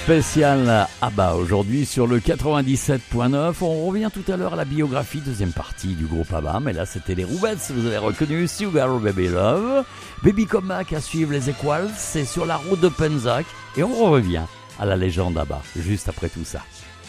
Spécial ABBA aujourd'hui sur le 97.9. On revient tout à l'heure à la biographie, deuxième partie du groupe ABBA. Mais là, c'était les Roubettes, vous avez reconnu Sugar Baby Love. Baby Come Back à suivre les Equals, c'est sur la route de Penzac. Et on revient à la légende ABBA, juste après tout ça.